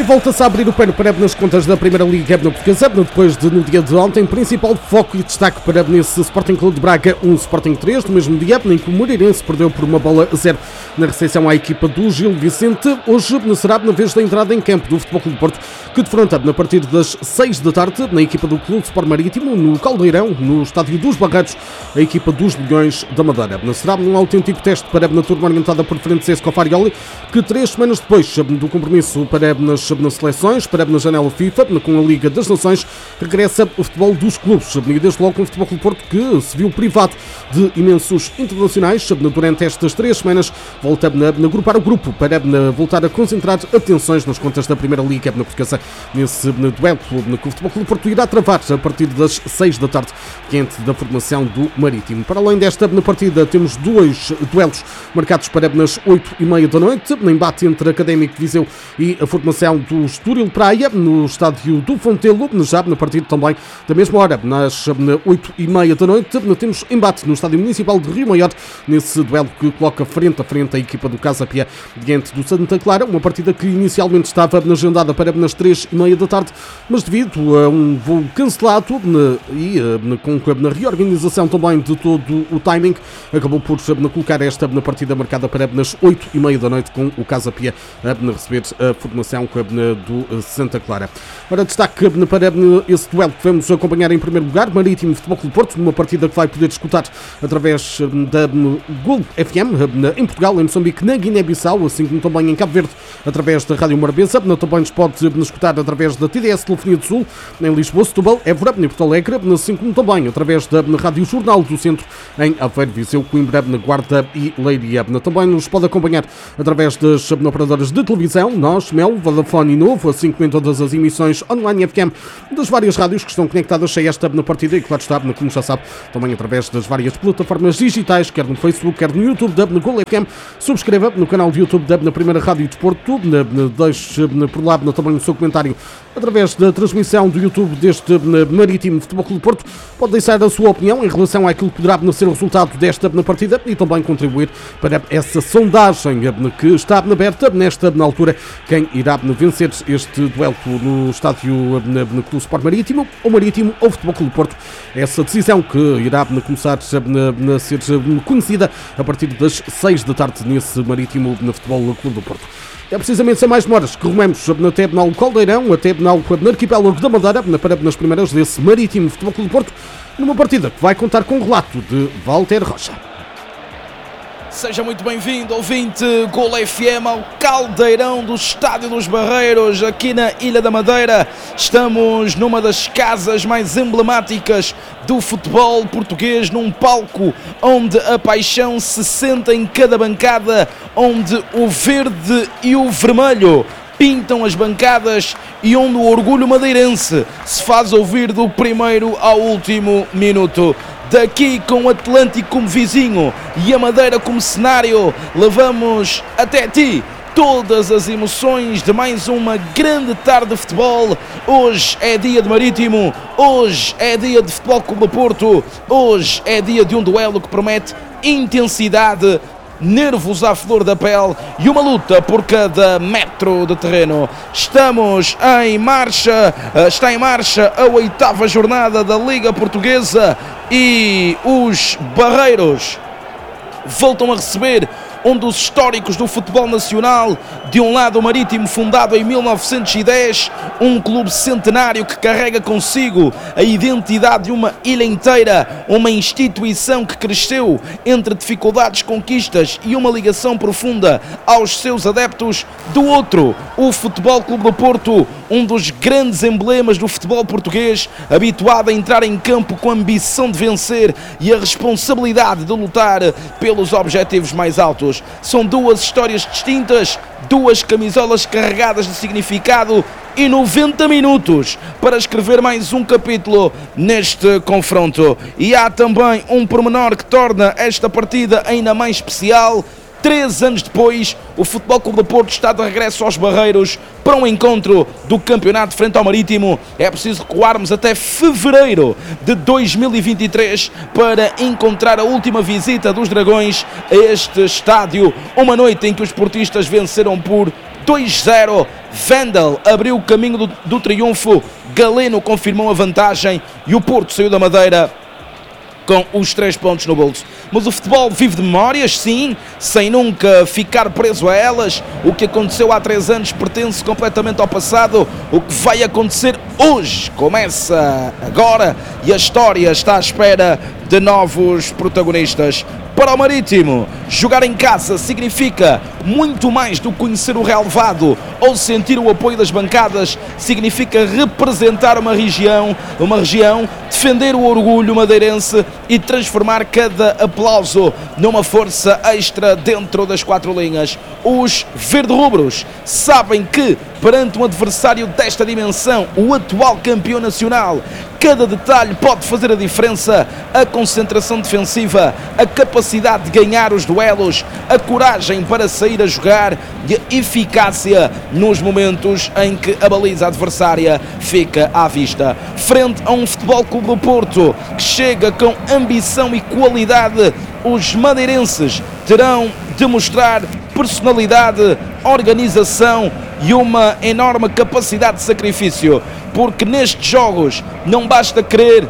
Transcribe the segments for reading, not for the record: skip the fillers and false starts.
volta-se a abrir o pano para nas contas da Primeira Liga Portuguesa, depois de, no dia de ontem, principal foco e destaque para nesse Sporting Clube de Braga, Sporting 3, no mesmo dia, em que o Moreirense perdeu por 1-0 na recepção à equipa do Gil Vicente. Hoje será na vez da entrada em campo do Futebol Clube do Porto, que defronta a partir das 6 da tarde, na equipa do Clube Sport Marítimo, no Caldeirão, no estádio dos Barreiros, a equipa dos Leões da Madeira. Será um autêntico teste para a turma orientada por Francesco Farioli, que 3 semanas depois do compromisso para nas seleções, para na janela FIFA, com a Liga das Nações, regressa o futebol dos clubes, e desde logo com o Futebol Clube do Porto, que se viu privado de imensos internacionais durante estas 3 semanas, volta a agrupar o grupo para voltar a concentrar atenções nas contas da Primeira Liga Portuguesa, nesse duelo que o Futebol Clube do Porto irá travar a partir das 6 da tarde, diante da formação do Marítimo. Para além desta partida, temos 2 duelos marcados para nas 8h30 da noite, no embate entre a Académico de Viseu e a formação do Estoril Praia, no estádio do Fontelo, já na partida também da mesma hora, nas 8h30 da noite, temos embate no estádio municipal de Rio Maior, nesse duelo que coloca frente a frente a equipa do Casa Pia diante do Santa Clara, uma partida que inicialmente estava agendada para nas 3h30 da tarde, mas devido a um voo cancelado e com a reorganização também de todo o timing, acabou por colocar esta partida marcada para nas 8h30 da noite, com o Casa Pia a receber a formação do Santa Clara. Ora, destaque para esse duelo que vamos acompanhar em primeiro lugar, Marítimo Futebol Clube do Porto, numa partida que vai poder escutar através da Gol FM em Portugal, em Moçambique, na Guiné-Bissau, assim como também em Cabo Verde, através da Rádio Morabeza. Também nos pode escutar através da TDS Telefonia do Sul, em Lisboa, Setúbal, Évora, em Porto Alegre, assim como também através da Rádio Jornal do Centro, em Aveiro, Viseu, Coimbra, Guarda e Leiria. Também nos pode acompanhar através das operadoras de televisão, nós, Mel, Vodafone e Novo, assim como em todas as emissões online FM das várias rádios que estão conectadas a esta partida e, claro está, como já sabe, também através das várias plataformas digitais, quer no Facebook, quer no YouTube da Gol FM. Subscreva no canal de YouTube da Primeira Rádio Desporto, deixe por lá também o seu comentário através da transmissão do YouTube deste Marítimo Futebol Clube do Porto. Pode deixar a sua opinião em relação àquilo que poderá ser o resultado desta partida e também contribuir para essa sondagem que está aberta nesta altura. Quem irá vencer este duelo no estádio Clube Sport Marítimo ou Futebol Clube do Porto? Essa decisão que irá começar a ser conhecida a partir das 6 da tarde nesse Marítimo no Futebol Clube do Porto. É precisamente sem mais demoras que rumemos até no Caldeirão, até no Arquipélago da Madeira, para nas primeiras desse Marítimo Futebol Clube do Porto, numa partida que vai contar com o relato de Walter Rocha. Seja muito bem-vindo, ouvinte Gol FM, ao Caldeirão do Estádio dos Barreiros, aqui na Ilha da Madeira. Estamos numa das casas mais emblemáticas do futebol português, num palco onde a paixão se senta em cada bancada, onde o verde e o vermelho pintam as bancadas e onde o orgulho madeirense se faz ouvir do primeiro ao último minuto. Daqui, com o Atlântico como vizinho e a Madeira como cenário, levamos até ti todas as emoções de mais uma grande tarde de futebol. Hoje é dia de Marítimo, hoje é dia de Futebol Clube do Porto, hoje é dia de um duelo que promete intensidade, nervos à flor da pele e uma luta por cada metro de terreno. Estamos em marcha, está em marcha a 8ª jornada da Liga Portuguesa e os Barreiros voltam a receber um dos históricos do futebol nacional. De um lado, o Marítimo, fundado em 1910, um clube centenário que carrega consigo a identidade de uma ilha inteira, uma instituição que cresceu entre dificuldades, conquistas e uma ligação profunda aos seus adeptos. Do outro, o Futebol Clube do Porto, um dos grandes emblemas do futebol português, habituado a entrar em campo com a ambição de vencer e a responsabilidade de lutar pelos objetivos mais altos. São duas histórias distintas, duas camisolas carregadas de significado e 90 minutos para escrever mais um capítulo neste confronto. E há também um pormenor que torna esta partida ainda mais especial. 3 anos depois, o Futebol Clube do Porto está de regresso aos Barreiros para um encontro do campeonato frente ao Marítimo. É preciso recuarmos até fevereiro de 2023 para encontrar a última visita dos Dragões a este estádio. Uma noite em que os portistas venceram por 2-0 Vendel abriu o caminho do triunfo, Galeno confirmou a vantagem e o Porto saiu da Madeira com os 3 pontos no bolso. Mas o futebol vive de memórias, sim, sem nunca ficar preso a elas. O que aconteceu há 3 anos pertence completamente ao passado. O que vai acontecer hoje começa agora e a história está à espera de novos protagonistas. Para o Marítimo, jogar em casa significa muito mais do que conhecer o relevado ou sentir o apoio das bancadas, significa representar uma região, defender o orgulho madeirense e transformar cada aplauso numa força extra dentro das 4 linhas. Os verde-rubros sabem que, perante um adversário desta dimensão, o atual campeão nacional, cada detalhe pode fazer a diferença. A concentração defensiva, a capacidade de ganhar os duelos, a coragem para sair a jogar e a eficácia nos momentos em que a baliza adversária fica à vista. Frente a um Futebol Clube do Porto que chega com ambição e qualidade, os madeirenses terão de mostrar personalidade, organização e uma enorme capacidade de sacrifício, porque nestes jogos não basta querer,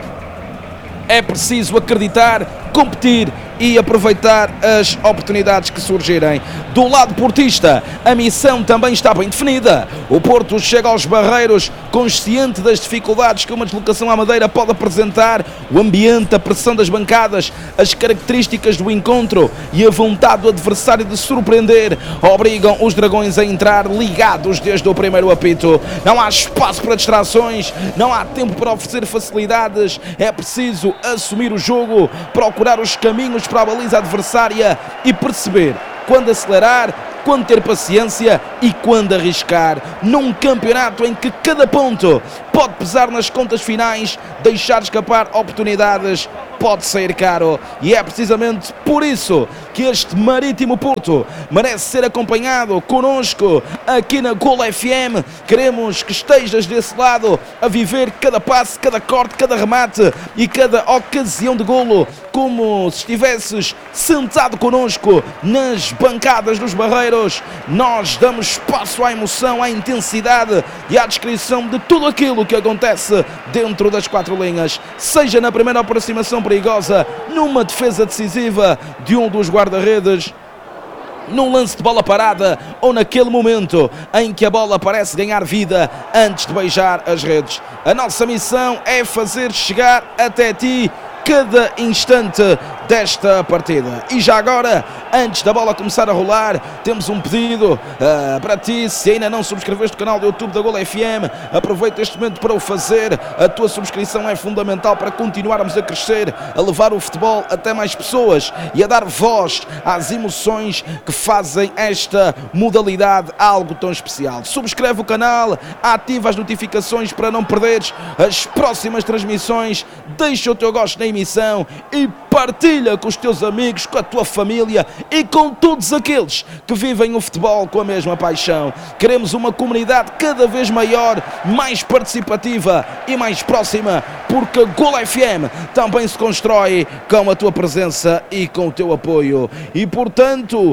é preciso acreditar, competir e aproveitar as oportunidades que surgirem. Do lado portista, a missão também está bem definida. O Porto chega aos Barreiros consciente das dificuldades que uma deslocação à Madeira pode apresentar, o ambiente, a pressão das bancadas, as características do encontro e a vontade do adversário de surpreender obrigam os Dragões a entrar ligados desde o primeiro apito. Não há espaço para distrações, não há tempo para oferecer facilidades, é preciso assumir o jogo, procurar os caminhos para a baliza adversária e perceber quando acelerar, quando ter paciência e quando arriscar. Num campeonato em que cada ponto pode pesar nas contas finais, deixar escapar oportunidades pode sair caro. E é precisamente por isso que este Marítimo Porto merece ser acompanhado connosco aqui na Gol FM. Queremos que estejas desse lado a viver cada passe, cada corte, cada remate e cada ocasião de golo como se estivesses sentado connosco nas bancadas dos Barreiros. Nós damos espaço à emoção, à intensidade e à descrição de tudo aquilo que acontece dentro das 4 linhas, seja na primeira aproximação perigosa, numa defesa decisiva de um dos guarda-redes, num lance de bola parada ou naquele momento em que a bola parece ganhar vida antes de beijar as redes. A nossa missão é fazer chegar até ti cada instante desta partida. E já agora, antes da bola começar a rolar, temos um pedido para ti. Se ainda não subscreveste o canal do YouTube da Gol FM, aproveita este momento para o fazer. A tua subscrição é fundamental para continuarmos a crescer, a levar o futebol até mais pessoas e a dar voz às emoções que fazem esta modalidade algo tão especial. Subscreve o canal, ativa as notificações para não perderes as próximas transmissões, deixa o teu gosto na emissão e partilha com os teus amigos, com a tua família e com todos aqueles que vivem o futebol com a mesma paixão. Queremos uma comunidade cada vez maior, mais participativa e mais próxima, porque a Gol FM também se constrói com a tua presença e com o teu apoio. E portanto,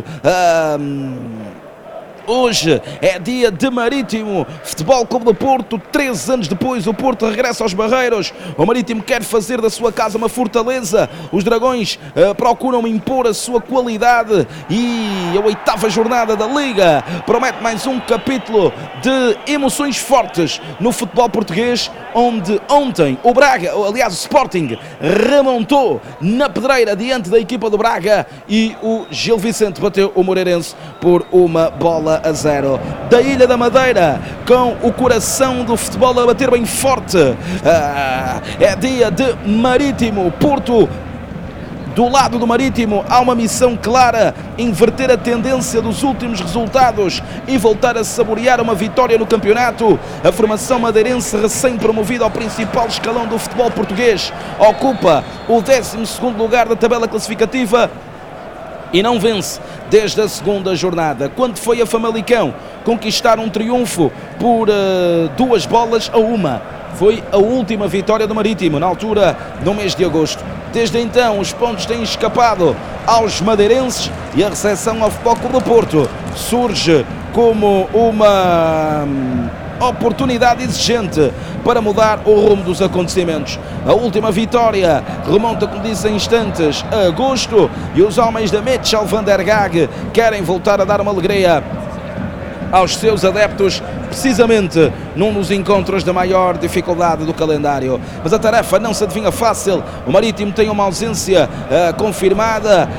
hoje é dia de Marítimo, Futebol Clube do Porto. 3 anos depois o Porto regressa aos Barreiros. O Marítimo quer fazer da sua casa uma fortaleza. Os Dragões procuram impor a sua qualidade e a 8ª jornada da Liga promete mais um capítulo de emoções fortes no futebol português, onde ontem o Braga, aliás o Sporting, remontou na pedreira diante da equipa do Braga e o Gil Vicente bateu o Moreirense por 1-0. Da Ilha da Madeira, com o coração do futebol a bater bem forte, é dia de Marítimo Porto. Do lado do Marítimo há uma missão clara: inverter a tendência dos últimos resultados e voltar a saborear uma vitória no campeonato. A formação madeirense, recém-promovida ao principal escalão do futebol português, ocupa o 12º lugar da tabela classificativa e não vence desde a 2ª jornada, quando foi a Famalicão conquistar um triunfo por 2-1. Foi a última vitória do Marítimo, na altura, no mês de agosto. Desde então, os pontos têm escapado aos madeirenses, e a recepção ao Futebol Clube do Porto surge como uma oportunidade exigente para mudar o rumo dos acontecimentos. A última vitória remonta, como disse, em instantes a agosto, e os homens da Mitchell van der Gaag querem voltar a dar uma alegria aos seus adeptos, precisamente num dos encontros de maior dificuldade do calendário. Mas a tarefa não se adivinha fácil. O Marítimo tem uma ausência confirmada.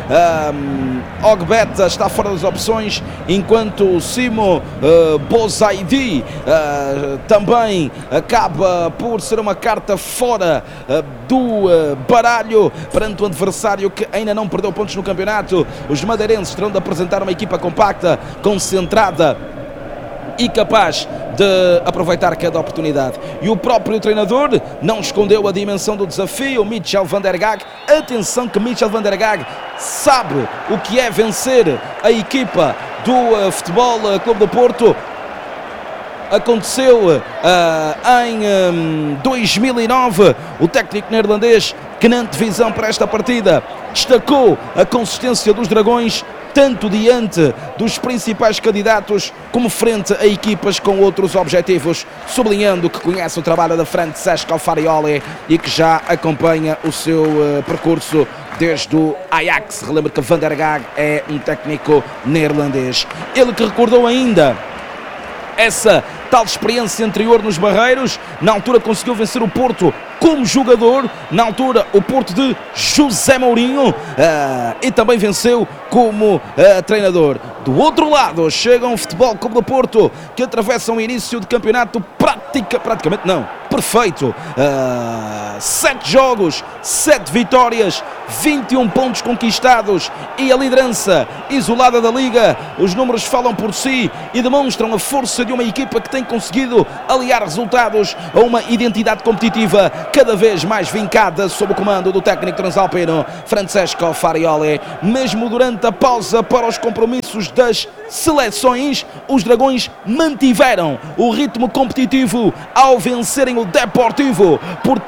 Ogbeta está fora das opções, enquanto o Simo Bozaidi também acaba por ser uma carta fora do baralho perante o adversário que ainda não perdeu pontos no campeonato. Os madeirenses terão de apresentar uma equipa compacta, concentrada e capaz de aproveitar cada oportunidade. E o próprio treinador não escondeu a dimensão do desafio, Mitchell van der Gaag. Atenção que Mitchell van der Gaag sabe o que é vencer a equipa do Futebol Clube do Porto. Aconteceu em 2009, o técnico neerlandês, que na antevisão para esta partida destacou a consistência dos Dragões, tanto diante dos principais candidatos como frente a equipas com outros objetivos, sublinhando que conhece o trabalho da Francesco Farioli e que já acompanha o seu percurso desde o Ajax. Relembro que Van der Gaag é um técnico neerlandês. Ele que recordou ainda essa tal experiência anterior nos Barreiros. Na altura conseguiu vencer o Porto como jogador, na altura o Porto de José Mourinho, e também venceu como treinador. Do outro lado chega um Futebol Clube do Porto que atravessa um início de campeonato praticamente não, perfeito. 7 jogos, 7 vitórias, 21 pontos conquistados e a liderança isolada da Liga. Os números falam por si e demonstram a força de uma equipa que tem conseguido aliar resultados a uma identidade competitiva cada vez mais vincada sob o comando do técnico transalpino Francesco Farioli. Mesmo durante a pausa para os compromissos das seleções, os Dragões mantiveram o ritmo competitivo ao vencerem o Deportivo por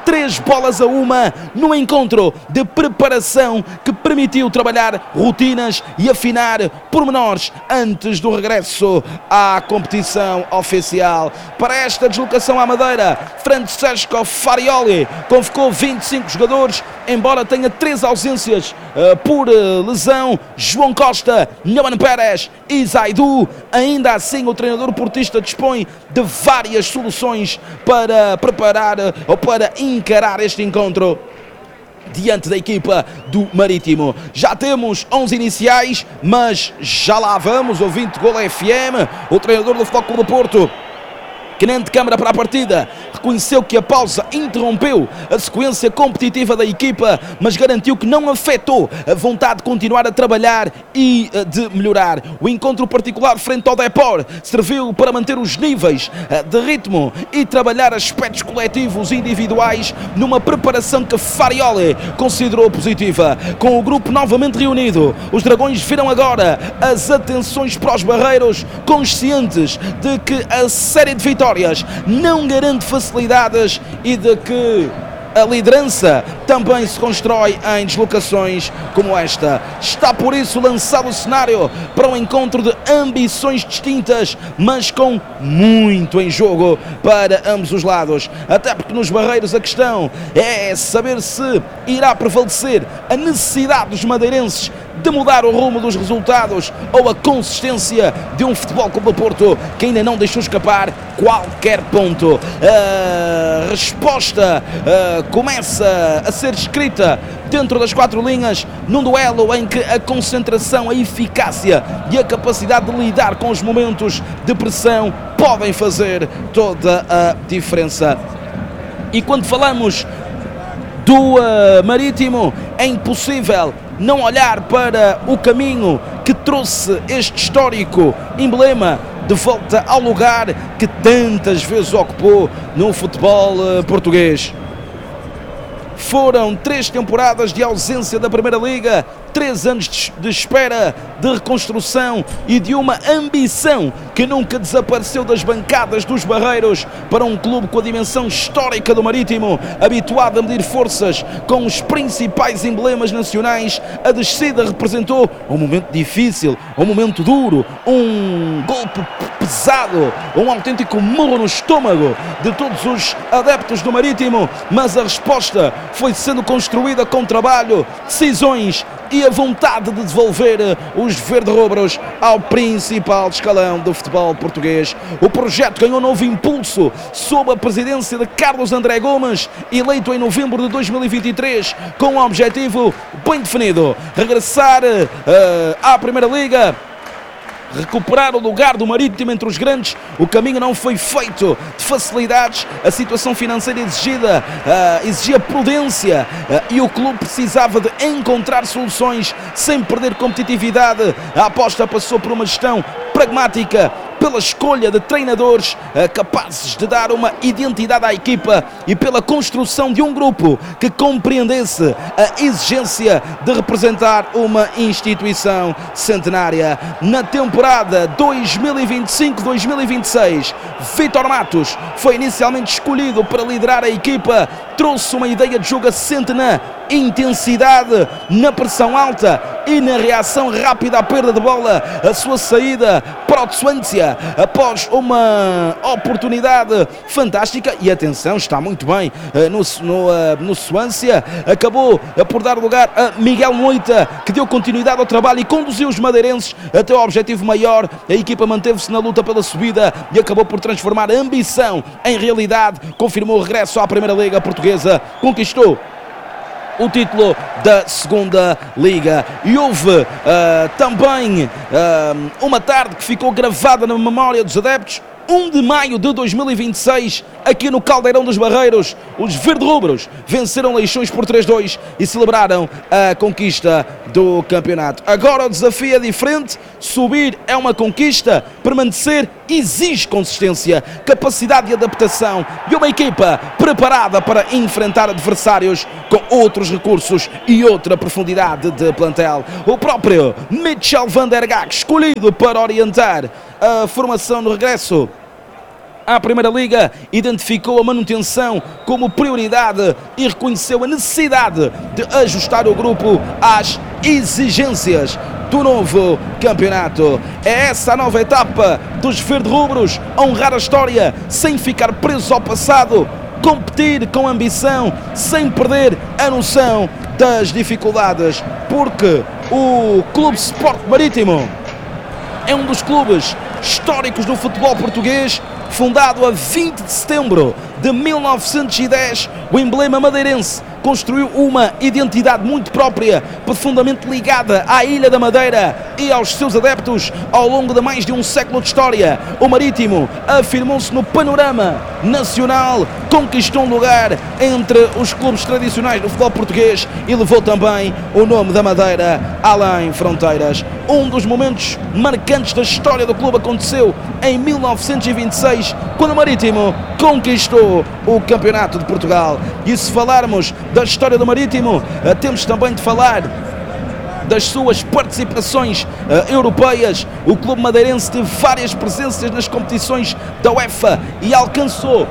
3-1 no encontro de preparação que permitiu trabalhar rotinas e afinar pormenores antes do regresso à competição oficial. Para esta deslocação à Madeira, Francesco Farioli convocou 25 jogadores, embora tenha 3 ausências por lesão: João Costa, Noan Pérez e Zaidu. Ainda assim, o treinador portista dispõe de várias soluções para preparar ou para encarar este encontro diante da equipa do Marítimo. Já temos 11 iniciais, mas já lá vamos. Ouvinte Gol FM, o treinador do Futebol Clube do Porto, que na antecâmara para a partida reconheceu que a pausa interrompeu a sequência competitiva da equipa, mas garantiu que não afetou a vontade de continuar a trabalhar e de melhorar. O encontro particular frente ao Depor serviu para manter os níveis de ritmo e trabalhar aspectos coletivos e individuais numa preparação que Farioli considerou positiva. Com o grupo novamente reunido, os Dragões viram agora as atenções para os Barreiros, conscientes de que a série de vitórias não garante facilidades e de que a liderança também se constrói em deslocações como esta. Está por isso lançado o cenário para um encontro de ambições distintas, mas com muito em jogo para ambos os lados. Até porque nos Barreiros a questão é saber se irá prevalecer a necessidade dos madeirenses de mudar o rumo dos resultados ou a consistência de um Futebol Clube do Porto que ainda não deixou escapar qualquer ponto. A resposta começa a ser escrita dentro das 4 linhas, num duelo em que a concentração, a eficácia e a capacidade de lidar com os momentos de pressão podem fazer toda a diferença. E quando falamos do Marítimo, é impossível não olhar para o caminho que trouxe este histórico emblema de volta ao lugar que tantas vezes ocupou no futebol português. Foram 3 temporadas de ausência da Primeira Liga, 3 anos de espera, de reconstrução e de uma ambição que nunca desapareceu das bancadas dos Barreiros, para um clube com a dimensão histórica do Marítimo, habituado a medir forças com os principais emblemas nacionais. A descida representou um momento difícil, um momento duro, um golpe pesado, um autêntico murro no estômago de todos os adeptos do Marítimo, mas a resposta foi sendo construída com trabalho, decisões e a vontade de devolver os verde-rubros ao principal escalão do futebol português. O projeto ganhou novo impulso sob a presidência de Carlos André Gomes, eleito em novembro de 2023, com um objetivo bem definido: regressar à Primeira Liga, recuperar o lugar do Marítimo entre os grandes. O caminho não foi feito de facilidades, a situação financeira exigia prudência e o clube precisava de encontrar soluções sem perder competitividade. A aposta passou por uma gestão pragmática, pela escolha de treinadores capazes de dar uma identidade à equipa e pela construção de um grupo que compreendesse a exigência de representar uma instituição centenária. Na temporada 2025-2026, Vítor Matos foi inicialmente escolhido para liderar a equipa. Trouxe uma ideia de jogo assente na intensidade, na pressão alta e na reação rápida à perda de bola. A sua saída para o Swansea após uma oportunidade fantástica, e atenção, está muito bem no Swansea, acabou por dar lugar a Miguel Moita, que deu continuidade ao trabalho e conduziu os madeirenses até ao objetivo maior. A equipa manteve-se na luta pela subida e acabou por transformar a ambição em realidade. Confirmou o regresso à Primeira Liga Portuguesa, conquistou o título da Segunda Liga e houve também uma tarde que ficou gravada na memória dos adeptos. 1 de maio de 2026, aqui no Caldeirão dos Barreiros, os verde-rubros venceram Leixões por 3-2 e celebraram a conquista do campeonato. Agora o desafio é diferente: subir é uma conquista, permanecer exige consistência, capacidade de adaptação e uma equipa preparada para enfrentar adversários com outros recursos e outra profundidade de plantel. O próprio Mitchell van der Gaag, escolhido para orientar a formação no regresso à Primeira Liga, identificou a manutenção como prioridade e reconheceu a necessidade de ajustar o grupo às exigências do novo campeonato. É essa a nova etapa dos verde-rubros: honrar a história sem ficar presos ao passado, competir com ambição sem perder a noção das dificuldades, porque o Clube Sport Marítimo é um dos clubes históricos do futebol português. Fundado a 20 de setembro de 1910, o emblema madeirense construiu uma identidade muito própria, profundamente ligada à Ilha da Madeira e aos seus adeptos. Ao longo de mais de um século de história, o Marítimo afirmou-se no panorama nacional, conquistou um lugar entre os clubes tradicionais do futebol português e levou também o nome da Madeira além fronteiras. Um dos momentos marcantes da história do clube aconteceu em 1926, quando o Marítimo conquistou o Campeonato de Portugal. E se falarmos da história do Marítimo, temos também de falar das suas participações europeias. O clube madeirense teve várias presenças nas competições da UEFA e alcançou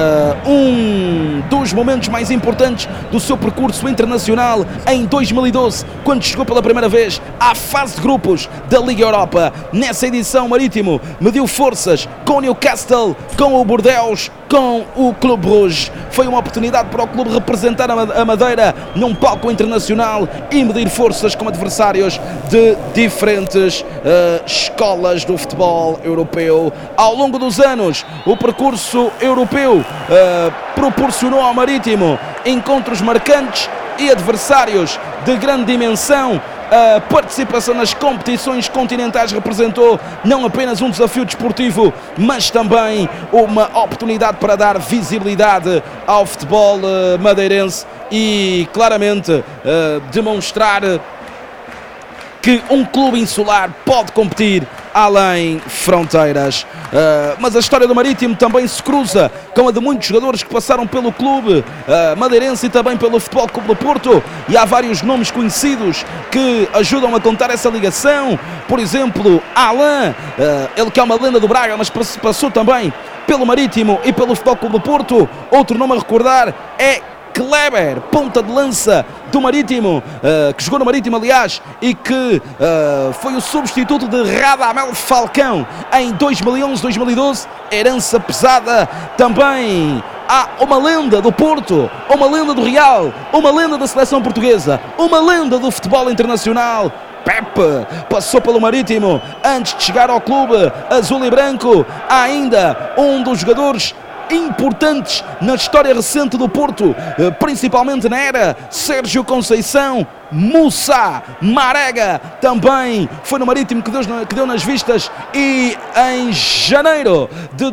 um dos momentos mais importantes do seu percurso internacional em 2012, quando chegou pela primeira vez à fase de grupos da Liga Europa. Nessa edição, o Marítimo mediu forças com o Newcastle, com o Bordeaux, com o Clube Rouge. Foi uma oportunidade para o clube representar a Madeira num palco internacional e medir forças com adversários de diferentes escolas do futebol europeu. Ao longo dos anos, o percurso europeu proporcionou ao Marítimo encontros marcantes e adversários de grande dimensão. A participação nas competições continentais representou não apenas um desafio desportivo, mas também uma oportunidade para dar visibilidade ao futebol madeirense e claramente demonstrar que um clube insular pode competir além fronteiras. Mas a história do Marítimo também se cruza com a de muitos jogadores que passaram pelo clube madeirense e também pelo Futebol Clube do Porto, e há vários nomes conhecidos que ajudam a contar essa ligação. Por exemplo, Alain, ele que é uma lenda do Braga, mas passou também pelo Marítimo e pelo Futebol Clube do Porto. Outro nome a recordar é Kleber, ponta de lança do Marítimo, que jogou no Marítimo, aliás, e que foi o substituto de Radamel Falcão em 2011-2012, herança pesada. Também há uma lenda do Porto, uma lenda do Real, uma lenda da seleção portuguesa, uma lenda do futebol internacional. Pepe passou pelo Marítimo antes de chegar ao clube azul e branco. Há ainda um dos jogadores importantes na história recente do Porto, principalmente na era Sérgio Conceição, Moussa Marega, também foi no Marítimo que deu nas vistas, e em janeiro de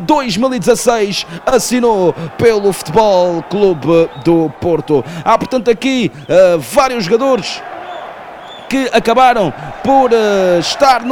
2016 assinou pelo Futebol Clube do Porto. Há, portanto, aqui vários jogadores que acabaram por estar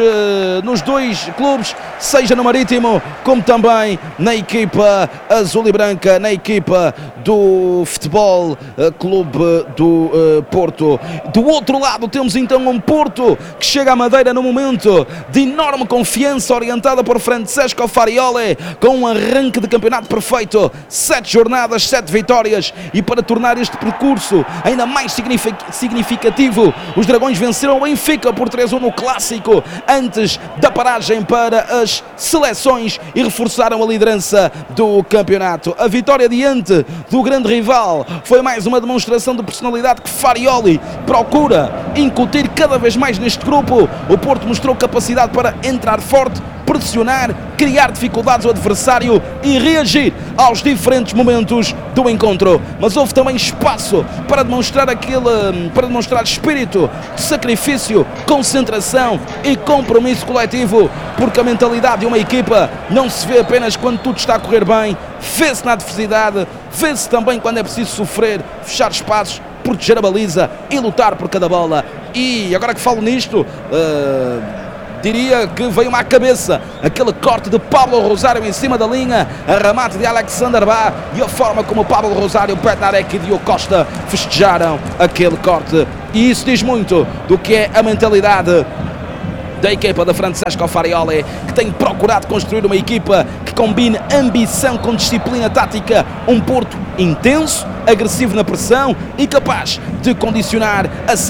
nos dois clubes, seja no Marítimo como também na equipa azul e branca, na equipa do Futebol Clube do Porto. Do outro lado temos então um Porto que chega à Madeira num momento de enorme confiança, orientada por Francesco Farioli, com um arranque de campeonato perfeito, 7 jornadas, 7 vitórias, e para tornar este percurso ainda mais significativo, os Dragões venceram o Benfica por 3-1 no Clássico antes da paragem para as seleções e reforçaram a liderança do campeonato. A vitória diante do grande rival foi mais uma demonstração de personalidade que Farioli procura incutir cada vez mais neste grupo. O Porto mostrou capacidade para entrar forte, pressionar, criar dificuldades ao adversário e reagir aos diferentes momentos do encontro. Mas houve também espaço para demonstrar espírito de sacrifício, concentração e compromisso coletivo, porque a mentalidade de uma equipa não se vê apenas quando tudo está a correr bem, vê-se na adversidade, vê-se também quando é preciso sofrer, fechar espaços, proteger a baliza e lutar por cada bola. E agora que falo nisto, diria que veio-me à cabeça aquele corte de Pablo Rosário em cima da linha, a remate de Alexander Bá e a forma como Pablo Rosário, Bednarek e Diogo Costa festejaram aquele corte. E isso diz muito do que é a mentalidade da equipa de Francesco Farioli, que tem procurado construir uma equipa que combine ambição com disciplina tática, um Porto intenso, agressivo na pressão e capaz de condicionar a saída